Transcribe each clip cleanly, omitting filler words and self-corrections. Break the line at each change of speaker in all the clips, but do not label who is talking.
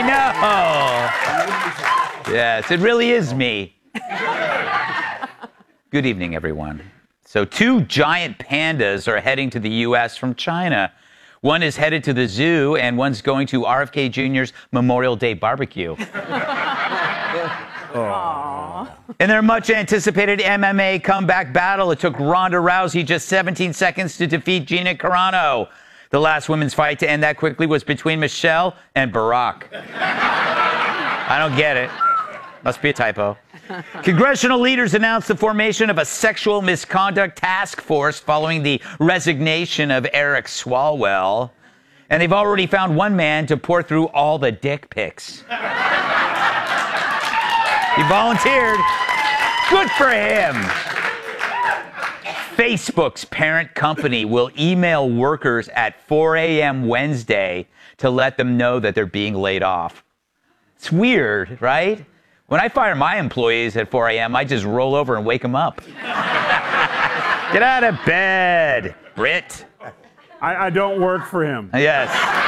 I know. Yes, it really is me. Good evening, everyone. So 2 giant pandas are heading to the U.S. from China. One is headed to the zoo, and one's going to RFK Jr.'s Memorial Day barbecue. In their much-anticipated MMA comeback battle, it took Ronda Rousey just 17 seconds to defeat Gina Carano. The last women's fight to end that quickly was between Michelle and Barack. I don't get it. Must be a typo. Congressional leaders announced the formation of a sexual misconduct task force following the resignation of Eric Swalwell. And they've already found one man to pour through all the dick pics. He volunteered. Good for him. Facebook's parent company will email workers at 4 a.m. Wednesday to let them know that they're being laid off. It's weird, right? When I fire my employees at 4 a.m., I just roll over and wake them up. Get out of bed, Brit.
I don't work for him.
Yes.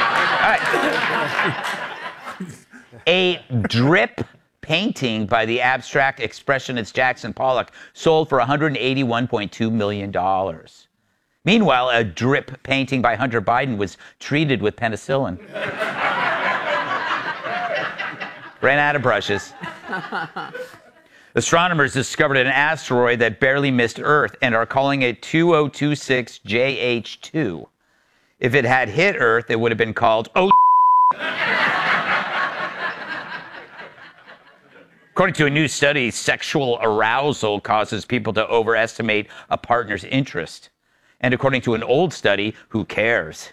All right. A drip painting by the abstract expressionist Jackson Pollock sold for $181.2 million. Meanwhile, a drip painting by Hunter Biden was treated with penicillin. Ran out of brushes. Astronomers discovered an asteroid that barely missed Earth and are calling it 2026 JH2. If it had hit Earth, it would have been called According to a new study, sexual arousal causes people to overestimate a partner's interest. And according to an old study, who cares?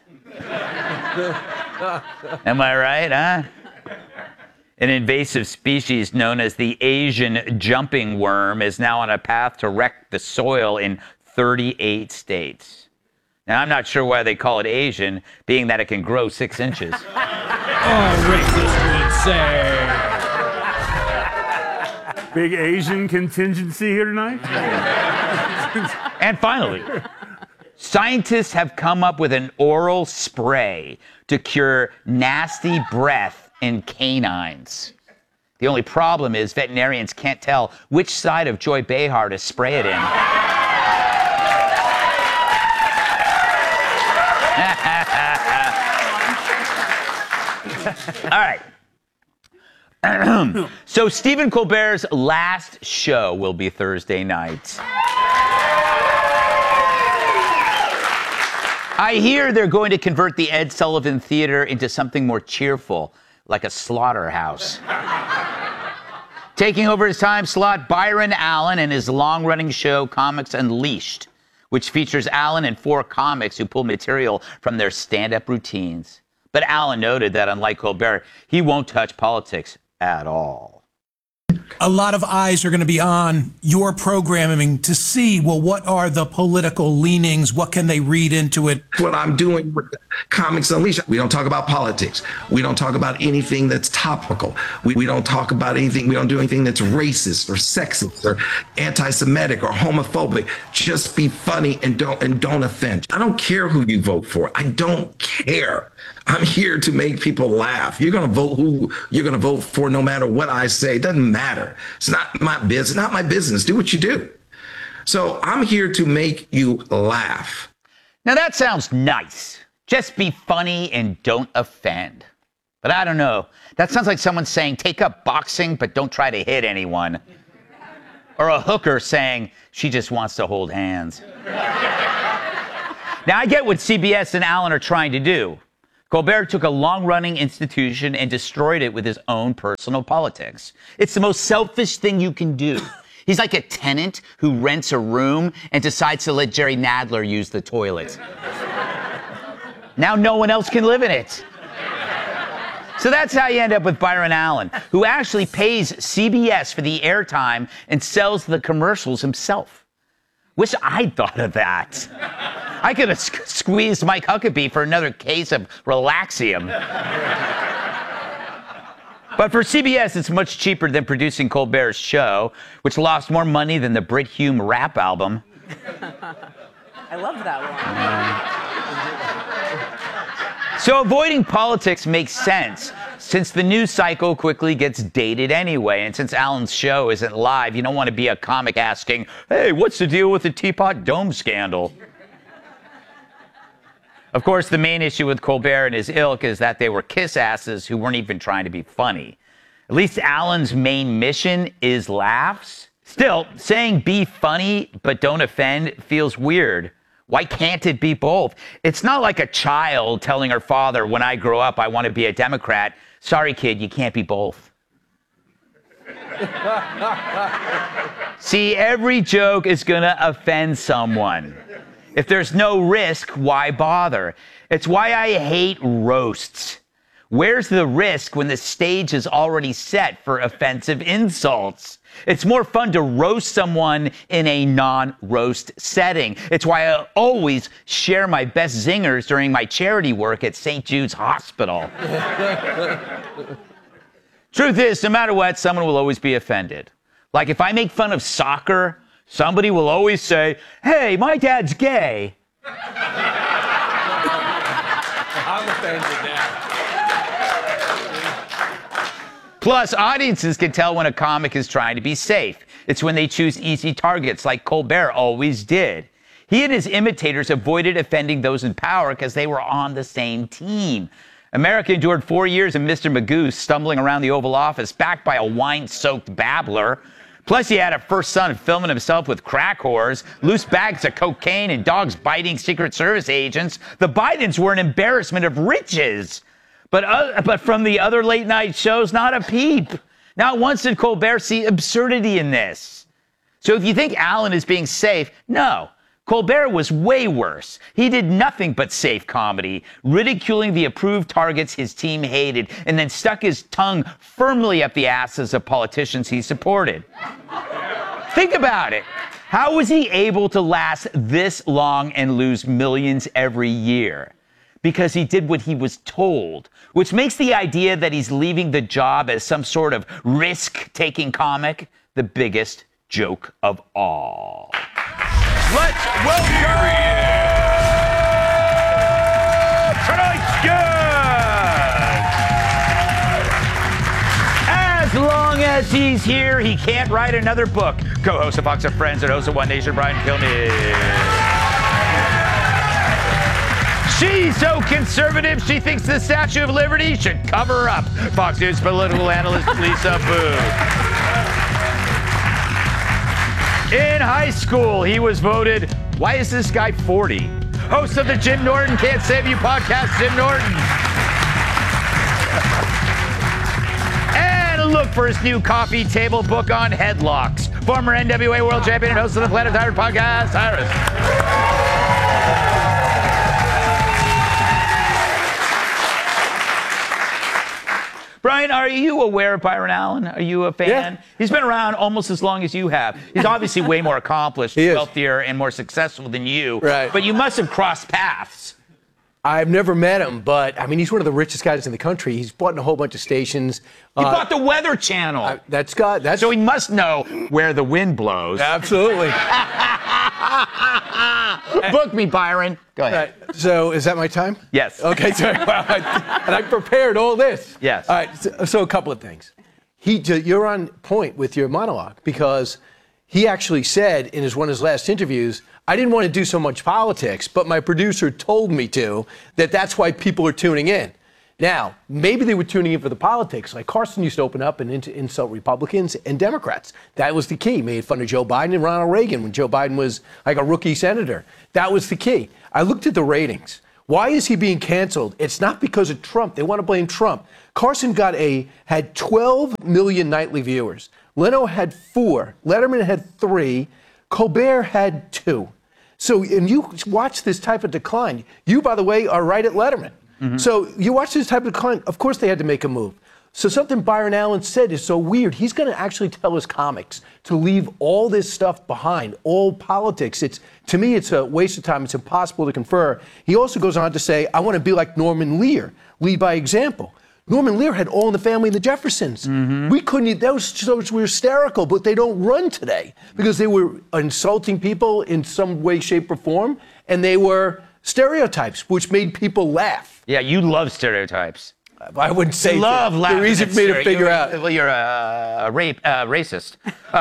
Am I right, huh? An invasive species known as the Asian jumping worm is now on a path to wreck the soil in 38 states. Now, I'm not sure why they call it Asian, being that it can grow 6 inches.
Racist would say.
Big Asian contingency here tonight?
And finally, scientists have come up with an oral spray to cure nasty breath in canines. The only problem is veterinarians can't tell which side of Joy Behar to spray it in. All right. So Stephen Colbert's last show will be Thursday night. I hear they're going to convert the Ed Sullivan Theater into something more cheerful, like a slaughterhouse. Taking over his time slot, Byron Allen and his long-running show, Comics Unleashed, which features Allen and 4 comics who pull material from their stand-up routines. But Allen noted that, unlike Colbert, he won't touch politics at all.
A lot of eyes are going to be on your programming to see, well, what are the political leanings? What can they read into it?
What I'm doing with Comics Unleashed. We don't talk about politics. We don't talk about anything that's topical. We don't talk about anything. We don't do anything that's racist or sexist or anti-Semitic or homophobic. Just be funny and don't offend. I don't care who you vote for. I don't care. I'm here to make people laugh. You're going to vote who you're going to vote for no matter what I say. It doesn't matter. It's not my business. Not my business. Do what you do. So I'm here to make you laugh.
Now that sounds nice. Just be funny and don't offend. But I don't know. That sounds like someone saying, take up boxing, but don't try to hit anyone. Or a hooker saying, she just wants to hold hands. Now I get what CBS and Allen are trying to do. Colbert took a long-running institution and destroyed it with his own personal politics. It's the most selfish thing you can do. He's like a tenant who rents a room and decides to let Jerry Nadler use the toilet. Now no one else can live in it. So that's how you end up with Byron Allen, who actually pays CBS for the airtime and sells the commercials himself. Wish I'd thought of that. I could have squeezed Mike Huckabee for another case of Relaxium. But for CBS, it's much cheaper than producing Colbert's show, which lost more money than the Brit Hume rap album.
I love that one.
So avoiding politics makes sense. Since the news cycle quickly gets dated anyway, and since Allen's show isn't live, you don't want to be a comic asking, hey, what's the deal with the Teapot Dome scandal? Of course, the main issue with Colbert and his ilk is that they were kiss asses who weren't even trying to be funny. At least Allen's main mission is laughs. Still, saying be funny but don't offend feels weird. Why can't it be both? It's not like a child telling her father, when I grow up, I want to be a Democrat. Sorry, kid, you can't be both. See, every joke is going to offend someone. If there's no risk, why bother? It's why I hate roasts. Where's the risk when the stage is already set for offensive insults? It's more fun to roast someone in a non-roast setting. It's why I always share my best zingers during my charity work at St. Jude's Hospital. Truth is, no matter what, someone will always be offended. Like if I make fun of soccer, somebody will always say, hey, my dad's gay.
I'm offended now.
Plus, audiences can tell when a comic is trying to be safe. It's when they choose easy targets, like Colbert always did. He and his imitators avoided offending those in power because they were on the same team. America endured 4 years of Mr. Magoo stumbling around the Oval Office, backed by a wine-soaked babbler. Plus, he had a first son filming himself with crack whores, loose bags of cocaine, and dogs biting Secret Service agents. The Bidens were an embarrassment of riches. But from the other late night shows, not a peep. Not once did Colbert see absurdity in this. So if you think Allen is being safe, no. Colbert was way worse. He did nothing but safe comedy, ridiculing the approved targets his team hated, and then stuck his tongue firmly up the asses of politicians he supported. Think about it. How was he able to last this long and lose millions every year? Because he did what he was told, which makes the idea that he's leaving the job as some sort of risk-taking comic the biggest joke of all. Let's welcome tonight's guest. As long as he's here, he can't write another book. Co-host of Fox and Friends and host of One Nation, Brian Kilmeade. She's so conservative, she thinks the Statue of Liberty should cover her up. Fox News political analyst Lisa Booth. In high school, he was voted, why is this guy 40? Host of the Jim Norton Can't Save You podcast, Jim Norton. And look for his new coffee table book on headlocks. Former NWA World Champion and host of the Planet Tired podcast, Iris. Brian, are you aware of Byron Allen? Are you a fan?
Yeah.
He's been around almost as long as you have. He's obviously way more accomplished, wealthier, and more successful than you.
Right.
But you must have crossed paths.
I've never met him, but I mean, he's one of the richest guys in the country. He's bought a whole bunch of stations.
He bought the Weather Channel.
That's
so he must know where the wind blows.
Absolutely.
Book me, Byron. Go ahead.
Right. So is that my time?
Yes.
Okay. Sorry. And I prepared all this.
Yes.
All right. So a couple of things. You're on point with your monologue because he actually said in one of his last interviews, I didn't want to do so much politics, but my producer told me to, that's why people are tuning in. Now, maybe they were tuning in for the politics. Like Carson used to open up and insult Republicans and Democrats. That was the key. Made fun of Joe Biden and Ronald Reagan when Joe Biden was like a rookie senator. That was the key. I looked at the ratings. Why is he being canceled? It's not because of Trump. They want to blame Trump. Carson had 12 million nightly viewers. Leno had 4. Letterman had 3. Colbert had 2. So, and you watch this type of decline. You, by the way, are right at Letterman. Mm-hmm. So you watch this type of decline. Of course they had to make a move. So something Byron Allen said is so weird. He's going to actually tell his comics to leave all this stuff behind, all politics. To me, it's a waste of time. It's impossible to confer. He also goes on to say, I want to be like Norman Lear, lead by example. Norman Lear had All in the Family and the Jeffersons. Mm-hmm. We couldn't, those shows were hysterical, but they don't run today because they were insulting people in some way, shape, or form, and they were stereotypes, which made people laugh.
Yeah, you love stereotypes.
I wouldn't say
Love laughing.
They're easy for me to figure out.
Well, you're a racist.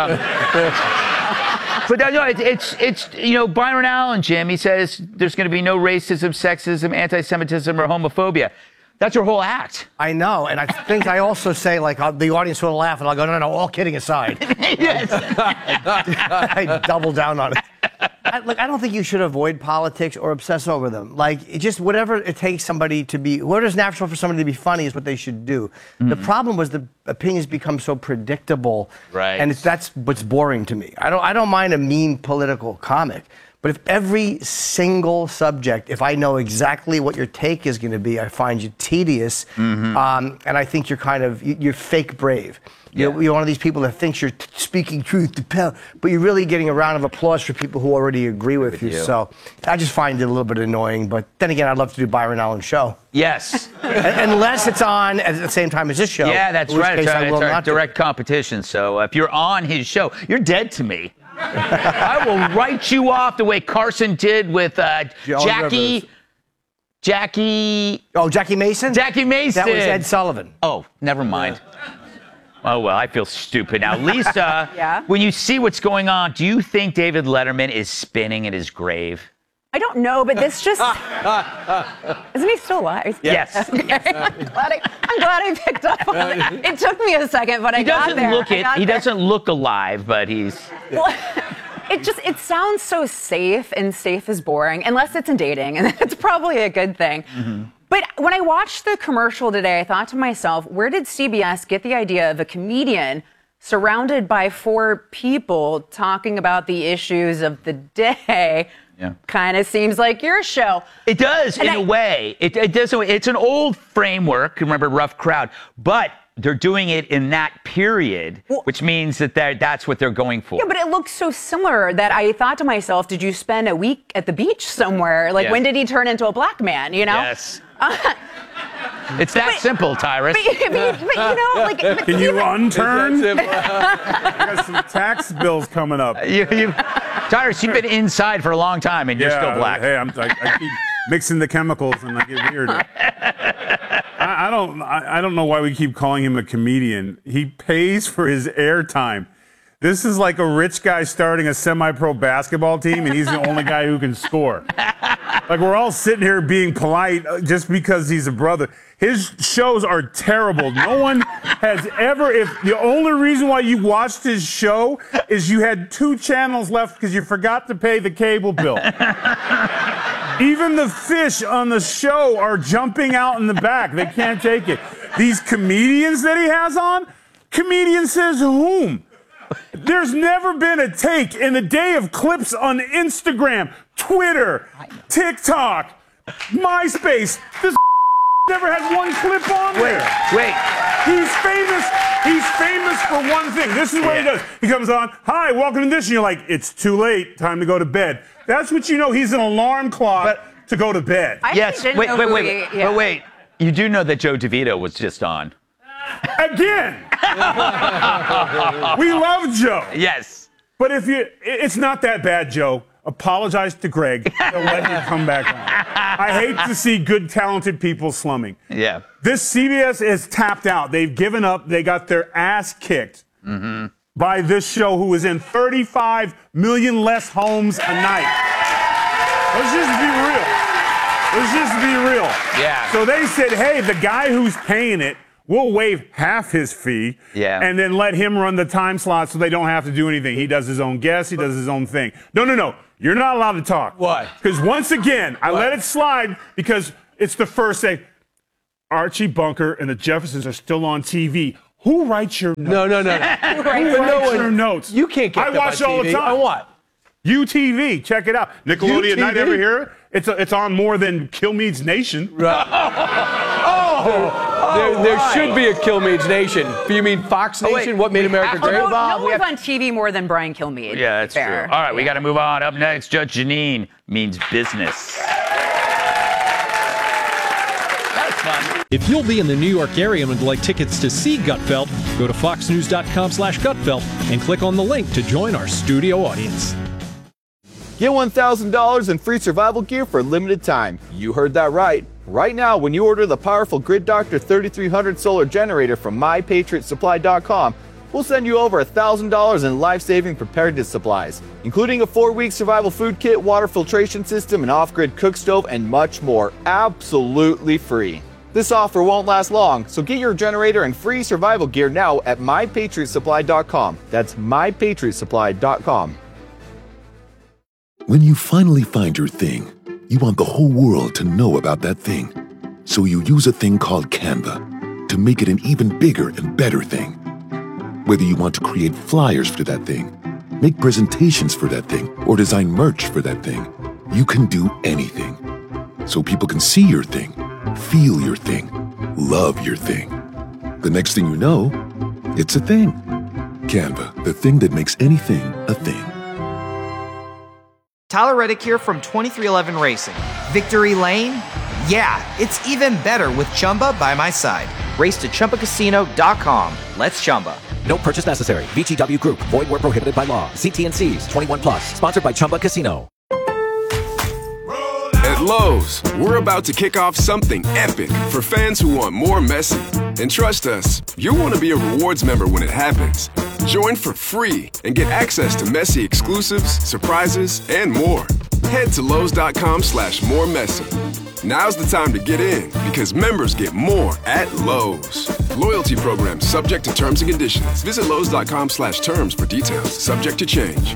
But no, it's Byron Allen, Jim. He says there's going to be no racism, sexism, anti-Semitism, or homophobia. That's your whole act.
I know, and I think I also say, like, the audience will laugh, and I'll go, no, all kidding aside.
Yes.
I double down on it. I don't think you should avoid politics or obsess over them. Like, just whatever it takes somebody to be, whatever's natural for somebody to be funny is what they should do. The problem was the opinions become so predictable.
Right.
And that's what's boring to me. I don't mind a mean political comic. But if every single subject, if I know exactly what your take is going to be, I find you tedious, and I think you're fake brave. You're one of these people that thinks you're speaking truth to power, but you're really getting a round of applause for people who already agree with you. So I just find it a little bit annoying. But then again, I'd love to do Byron Allen's show.
Yes.
Unless it's on at the same time as this show.
Yeah, that's
in which
right.
case I
It's
will
our
not do.
direct competition. So if you're on his show, you're dead to me. I will write you off the way Carson did with Jackie.
Oh, Jackie Mason?
Jackie Mason.
That was Ed Sullivan.
Oh, never mind. Oh, well, I feel stupid now. Lisa, when you see what's going on, do you think David Letterman is spinning in his grave?
I don't know, but this just isn't he still alive?
Yes.
Okay. I'm glad I picked up on it. It took me a second, but I got there.
He doesn't look alive, but he's.
Well, it sounds so safe, and safe is boring unless it's in dating, and it's probably a good thing. But when I watched the commercial today, I thought to myself, where did CBS get the idea of a comedian surrounded by 4 people talking about the issues of the day?
Yeah.
Kind of seems like your show.
It does, in a way. It does. It's an old framework. Remember, Rough Crowd. But they're doing it in that period, which means that that's what they're going for.
Yeah, but it looks so similar that I thought to myself, did you spend a week at the beach somewhere? Like, when did he turn into a black man, you know?
Yes. It's that simple, Tyrus.
But you know, like...
Can you unturn? I got some tax bills coming up.
Tyrus, you've been inside for a long time, and you're still black.
Hey, I keep mixing the chemicals, and I get weird. I don't know why we keep calling him a comedian. He pays for his airtime. This is like a rich guy starting a semi-pro basketball team, and he's the only guy who can score. Like, we're all sitting here being polite just because he's a brother. His shows are terrible. No one has ever, if the only reason why you watched his show is you had 2 channels left because you forgot to pay the cable bill. Even the fish on the show are jumping out in the back. They can't take it. These comedians that he has on, comedian says whom? There's never been a take in the day of clips on Instagram, Twitter, TikTok, MySpace. This never had one clip on there.
Wait.
He's famous. He's famous for one thing. This is what he does. He comes on, hi, welcome to this. And you're like, it's too late. Time to go to bed. That's what you know. He's an alarm clock to go to bed.
Yes. Wait. You do know that Joe DeVito was just on.
Again. We love Joe.
Yes.
But it's not that bad, Joe. Apologize to Greg. They'll let you come back on. I hate to see good, talented people slumming.
Yeah.
This CBS is tapped out. They've given up. They got their ass kicked by this show, who is in 35 million less homes a night. Let's just be real.
Yeah.
So they said, hey, the guy who's paying it, we'll waive half his fee and then let him run the time slot so they don't have to do anything. He does his own guests. He does his own thing. No. You're not allowed to talk.
Why?
Because once again, I let it slide because it's the first thing. Archie Bunker and the Jeffersons are still on TV. Who writes your notes?
No.
Who writes your notes?
You can't get
I watch all the time.
On what?
UTV. Check it out. Nickelodeon
UTV?
Night Ever Here. It's on more than Kilmeade's Nation.
Right. There should be a Kilmeade's Nation. You mean Fox Nation? What made America great?
No one's on TV more than Brian Kilmeade.
Yeah, that's true. All right, we got to move on. Up next, Judge Jeanine means business. That's fun.
If you'll be in the New York area and would like tickets to see Gutfeld, go to foxnews.com/Gutfeld and click on the link to join our studio audience.
Get $1,000 in free survival gear for a limited time. You heard that right. Right now, when you order the powerful Grid Doctor 3300 solar generator from MyPatriotSupply.com, we'll send you over $1,000 in life-saving preparedness supplies, including a 4-week survival food kit, water filtration system, an off-grid cook stove, and much more, absolutely free. This offer won't last long, so get your generator and free survival gear now at MyPatriotSupply.com. That's MyPatriotSupply.com.
When you finally find your thing, you want the whole world to know about that thing. So you use a thing called Canva to make it an even bigger and better thing. Whether you want to create flyers for that thing, make presentations for that thing, or design merch for that thing, you can do anything. So people can see your thing, feel your thing, love your thing. The next thing you know, it's a thing. Canva, the thing that makes anything a thing.
Tyler Reddick here from 2311 Racing. Victory Lane? Yeah, it's even better with Chumba by my side. Race to ChumbaCasino.com. Let's Chumba.
No purchase necessary. VGW Group. Void where prohibited by law. See T&Cs. 21 plus. Sponsored by Chumba Casino.
At Lowe's, we're about to kick off something epic for fans who want more Messi. And trust us, you'll want to be a rewards member when it happens. Join for free and get access to Messi exclusives, surprises, and more. Head to Lowe's.com/more Messi. Now's the time to get in because members get more at Lowe's. Loyalty program subject to terms and conditions. Visit Lowe's.com/terms for details. Subject to change.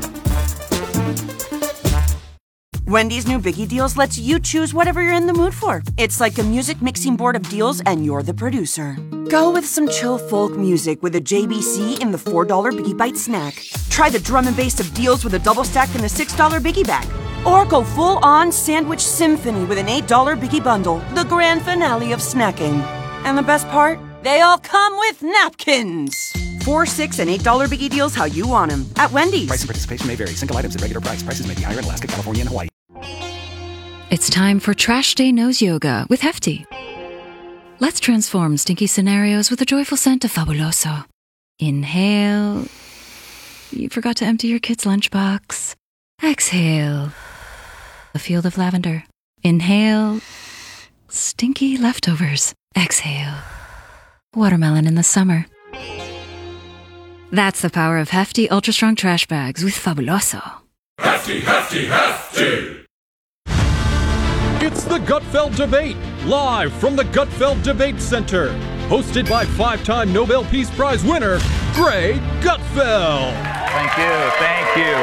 Wendy's new Biggie Deals lets you choose whatever you're in the mood for. It's like a music mixing board of deals, and you're the producer. Go with some chill folk music with a JBC in the $4 Biggie Bite snack. Try the drum and bass of deals with a double stack in the $6 Biggie Bag. Or go full-on sandwich symphony with an $8 Biggie Bundle, the grand finale of snacking. And the best part? They all come with napkins. $4, $6, and $8 Biggie Deals how you want them at Wendy's.
Price and participation may vary. Single items at regular price. Prices may be higher in Alaska, California, and Hawaii.
It's time for Trash Day Nose Yoga with Hefty. Let's transform stinky scenarios with a joyful scent of Fabuloso. Inhale. You forgot to empty your kid's lunchbox. Exhale. A field of lavender. Inhale. Stinky leftovers. Exhale. Watermelon in the summer. That's the power of Hefty Ultra Strong Trash Bags with Fabuloso.
Hefty, hefty, hefty!
It's the Gutfeld Debate, live from the Gutfeld Debate Center. Hosted by 5-time Nobel Peace Prize winner, Greg Gutfeld.
Thank you, thank you.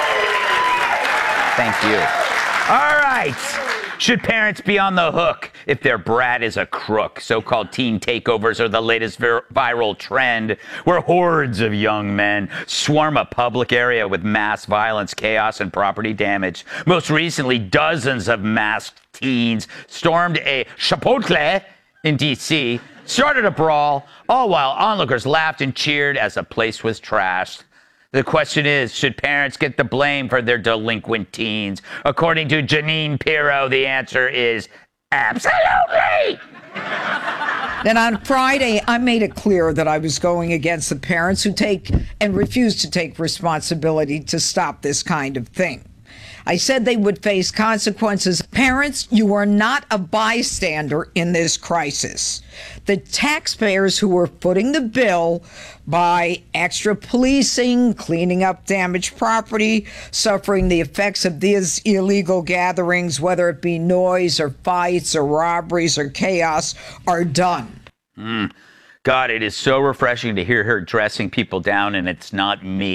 Thank you. All right. Should parents be on the hook if their brat is a crook? So-called teen takeovers are the latest viral trend where hordes of young men swarm a public area with mass violence, chaos, and property damage. Most recently, dozens of masked teens stormed a Chipotle in D.C., started a brawl, all while onlookers laughed and cheered as the place was trashed. The question is, should parents get the blame for their delinquent teens? According to Janine Pirro, the answer is absolutely.
Then on Friday, I made it clear that I was going against the parents who take and refuse to take responsibility to stop this kind of thing. I said they would face consequences. Parents, you are not a bystander in this crisis. The taxpayers who are footing the bill by extra policing, cleaning up damaged property, suffering the effects of these illegal gatherings, whether it be noise or fights or robberies or chaos, are done.
God, it is so refreshing to hear her dressing people down, and it's not me.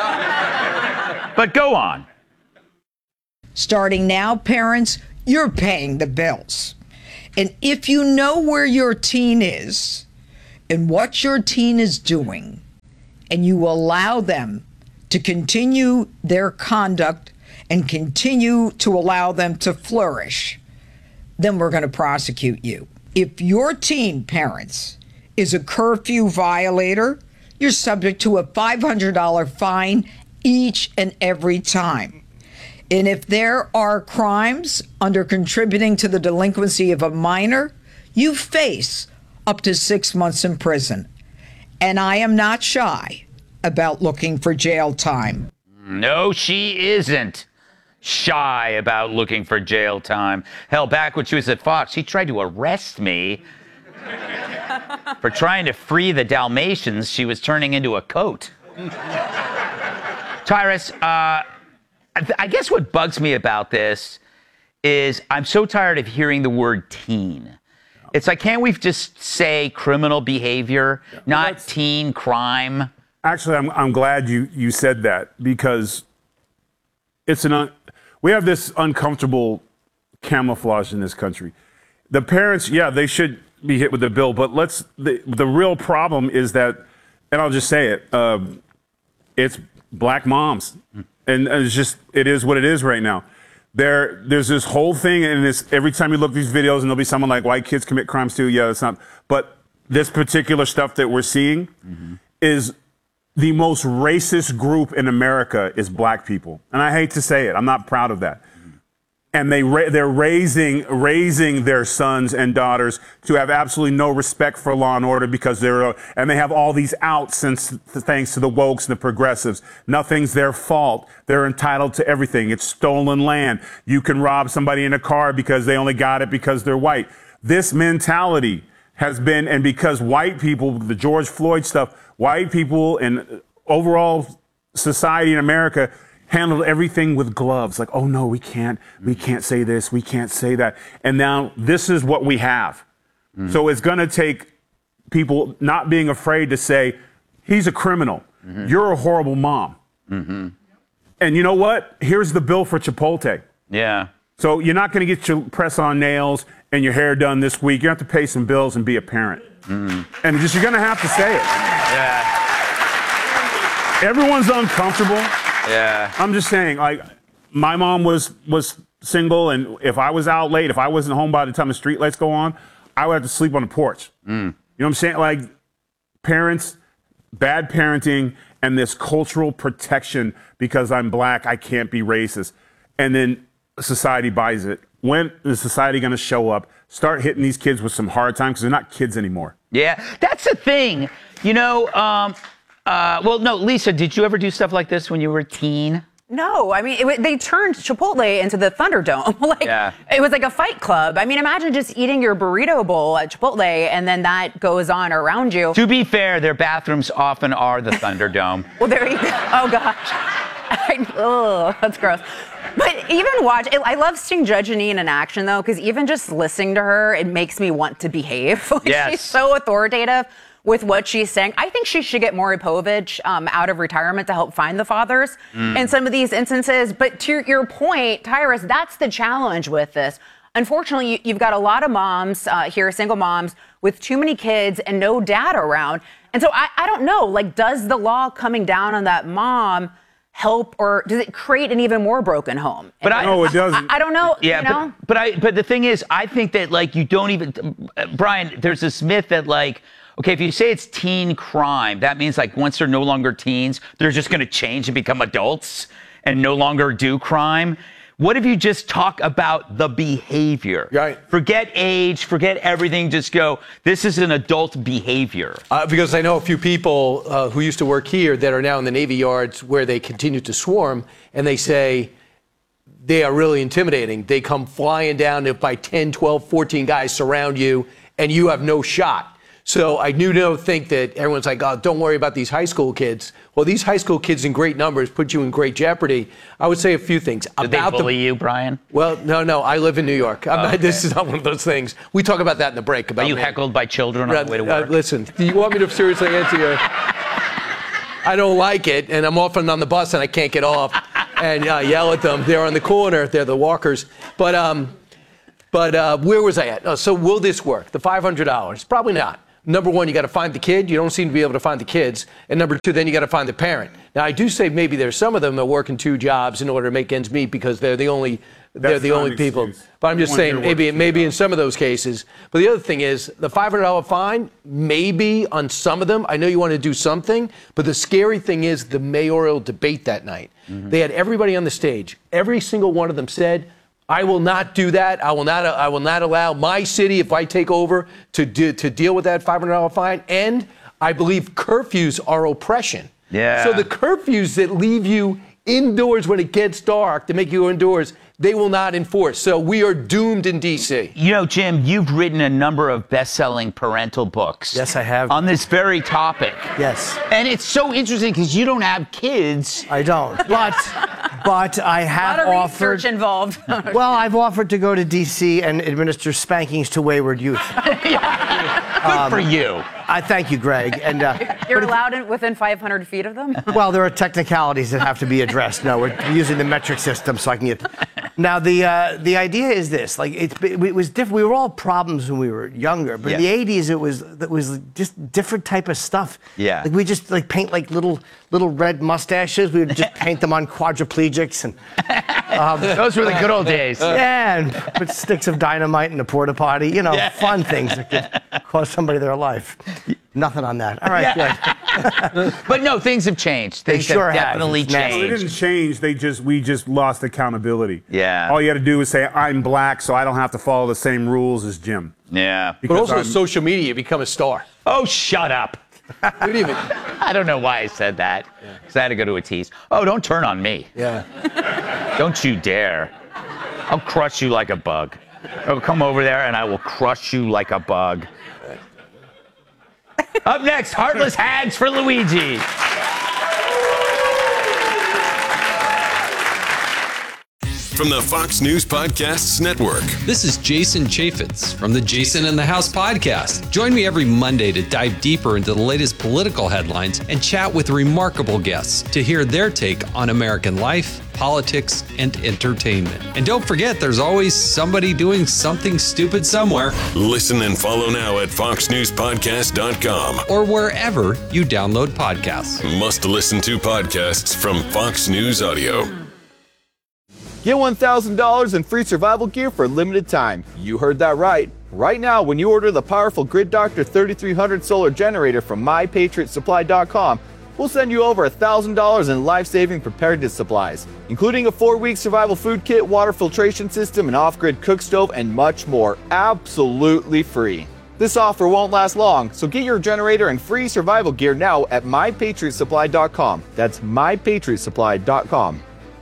But go on.
Starting now, parents, you're paying the bills. And if you know where your teen is and what your teen is doing, and you allow them to continue their conduct and continue to allow them to flourish, then we're going to prosecute you. If your teen, parents, is a curfew violator, you're subject to a $500 fine each and every time. And if there are crimes under contributing to the delinquency of a minor, you face up to 6 months in prison. And I am not shy about looking for jail time.
No, she isn't. shy about looking for jail time. Hell, back when she was at Fox, she tried to arrest me for trying to free the Dalmatians she was turning into a coat. Tyrus, I guess what bugs me about this is I'm so tired of hearing the word teen. It's like, can't we just say criminal behavior, not teen crime?
Actually, I'm glad you said that, because we have this uncomfortable camouflage in this country. The parents, yeah, they should be hit with the bill, but the real problem is that, and I'll just say it, it's black moms, and it is what it is right now. There's this whole thing, and every time you look at these videos, and there'll be someone like, white kids commit crimes too. Yeah, it's not. But this particular stuff that we're seeing is the most racist group in America is black people, and I hate to say it, I'm not proud of that. And they're raising their sons and daughters to have absolutely no respect for law and order, because and they have all these outs thanks to the wokes and the progressives. Nothing's their fault. They're entitled to everything. It's stolen land. You can rob somebody in a car because they only got it because they're white. This mentality has been, and because white people, the George Floyd stuff, white people and overall society in America handled everything with gloves. Like, oh no, we can't say this, we can't say that. And now this is what we have. So it's going to take people not being afraid to say, he's a criminal. You're a horrible mom. And you know what? Here's the bill for Chipotle.
Yeah.
So you're not going to get your press-on nails and your hair done this week. You have to pay some bills and be a parent. And you're going to have to say it.
Yeah.
Everyone's uncomfortable.
Yeah.
I'm just saying, like, my mom was single, and if I was out late, if I wasn't home by the time the street lights go on, I would have to sleep on the porch. You know what I'm saying? Like, parents, bad parenting, and this cultural protection because I'm black, I can't be racist. And then society buys it. When is society going to show up, start hitting these kids with some hard time, because they're not kids anymore?
Yeah, that's the thing. You know, well, no, Lisa, did you ever do stuff like this when you were a teen?
No, I mean, they turned Chipotle into the Thunderdome. It was like a fight club. I mean, imagine just eating your burrito bowl at Chipotle, and then that goes on around you.
To be fair, their bathrooms often are the Thunderdome.
Well, there you go. Oh, gosh. Oh, that's gross. But even I love seeing Judge Jeanine in action, though, because even just listening to her, it makes me want to behave.
Yes.
She's so authoritative with what she's saying. I think she should get Maury Povich out of retirement to help find the fathers in some of these instances. But to your point, Tyrus, that's the challenge with this. Unfortunately, you've got a lot of moms here, single moms, with too many kids and no dad around. And so I don't know, like, does the law coming down on that mom help, or does it create an even more broken home?
But no, it doesn't.
I don't know.
Yeah,
you know?
but the thing is, I think that, like, you don't even, Brian, there's this myth that, like, okay, if you say it's teen crime, that means, like, once they're no longer teens, they're just going to change and become adults and no longer do crime. What if you just talk about the behavior?
Right.
Forget age, forget everything. Just go, this is an adult behavior.
Because I know a few people who used to work here that are now in the Navy Yards where they continue to swarm, and they say they are really intimidating. They come flying down if by 10, 12, 14 guys surround you, and you have no shot. So I don't think that everyone's like, oh, don't worry about these high school kids. Well, these high school kids in great numbers put you in great jeopardy. I would say a few things.
Did they bully you, Brian?
Well, no. I live in New York. This is not one of those things. We talk about that in the break.
Are you heckled by children on the way to work?
Listen, do you want me to seriously answer you? I don't like it, and I'm often on the bus and I can't get off and yell at them. They're on the corner. They're the walkers. But where was I at? So will this work? The $500? Probably not. Number one, you got to find the kid. You don't seem to be able to find the kids. And number two, then you got to find the parent. Now, I do say maybe there's some of them that are working two jobs in order to make ends meet because they're the only people. But I'm just saying maybe in some of those cases. But the other thing is the $500 fine, maybe on some of them. I know you want to do something, but the scary thing is the mayoral debate that night. They had everybody on the stage. Every single one of them said, I will not do that. I will not allow my city, if I take over, to deal with that $500 fine. And I believe curfews are oppression.
Yeah.
So the curfews that leave you indoors when it gets dark to make you go indoors, they will not enforce. So we are doomed in D.C.
You know, Jim, you've written a number of best-selling parental books.
Yes, I have.
On this very topic.
Yes.
And it's so interesting because you don't have kids.
I don't. But I have
a lot of
offered.
research involved.
Well, I've offered to go to D.C. and administer spankings to wayward youth.
Good for you.
I thank you, Greg. And
You're allowed within 500 feet of them?
well, there are technicalities that have to be addressed. No, we're using the metric system so I can get. Now the idea is this: like it was different. We were all problems when we were younger, but in the '80s it was just different type of stuff.
Yeah.
Like we just like paint like little red mustaches. We would just paint them on quadriplegics and.
Those were the good old days.
Yeah, and put sticks of dynamite in the porta potty. You know, fun things that could cost somebody their life. Nothing on that. All right, good.
But no, things have changed. Things
sure
have
have.
definitely
It's nasty.
They
changed.
didn't change. We just lost accountability.
Yeah.
All you had to do was say, I'm black, so I don't have to follow the same rules as Jim.
Yeah.
But
Because
also
I'm-
social media, you become a star.
Oh, shut up.
What do you mean?
I don't know why I said that. Because I had to go to a tease. Oh, don't turn on me.
Yeah.
Don't you dare. I'll crush you like a bug. I'll come over there and I will crush you like a bug. Up next, Heartless Hags for Luigi.
From the Fox News Podcasts Network.
This is Jason Chaffetz from the Jason in the House podcast. Join me every Monday to dive deeper into the latest political headlines and chat with remarkable guests to hear their take on American life, politics, and entertainment. And don't forget, there's always somebody doing something stupid somewhere.
Listen and follow now at foxnewspodcast.com.
Or wherever you download podcasts.
Must listen to podcasts from Fox News Audio.
Get $1,000 in free survival gear for a limited time. You heard that right. Right now, when you order the powerful Grid Doctor 3300 solar generator from MyPatriotSupply.com, we'll send you over $1,000 in life-saving preparedness supplies, including a 4-week survival food kit, water filtration system, an off-grid cook stove, and much more, absolutely free. This offer won't last long, so get your generator and free survival gear now at MyPatriotSupply.com. That's MyPatriotSupply.com.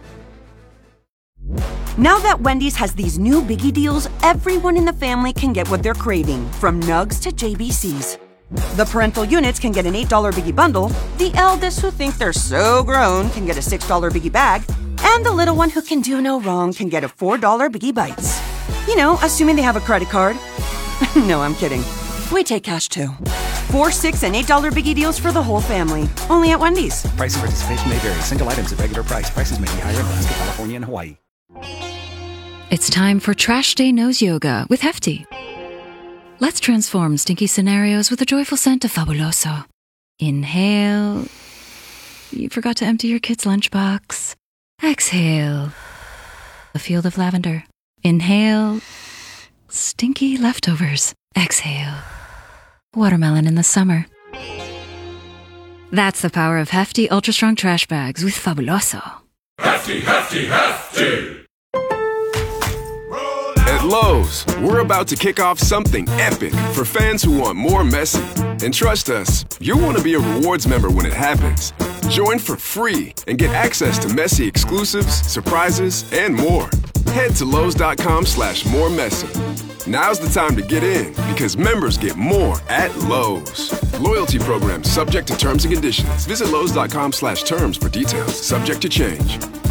Now that Wendy's has these new biggie deals, everyone in the family can get what they're craving, from nugs to JBCs. The parental units can get an $8 biggie bundle, the eldest who think they're so grown can get a $6 biggie bag, and the little one who can do no wrong can get a $4 biggie bites. You know, assuming they have a credit card. No, I'm kidding. We take cash too. 4, 6, and $8 biggie deals for the whole family. Only at Wendy's.
Price and participation may vary. Single items at regular price. Prices may be higher in Alaska, California, and Hawaii.
It's time for Trash Day Nose Yoga with Hefty. Let's transform stinky scenarios with a joyful scent of Fabuloso. Inhale. You forgot to empty your kid's lunchbox. Exhale. A field of lavender. Inhale. Stinky leftovers. Exhale. Watermelon in the summer. That's the power of Hefty Ultra Strong Trash Bags with Fabuloso.
Hefty, hefty, hefty.
At Lowe's, we're about to kick off something epic for fans who want more messy. And trust us, you'll want to be a rewards member when it happens. Join for free and get access to messy exclusives, surprises, and more. Head to Lowe's.com/more messy. Now's the time to get in because members get more at Lowe's. Loyalty program subject to terms and conditions. Visit Lowe's.com/terms for details. Subject to change.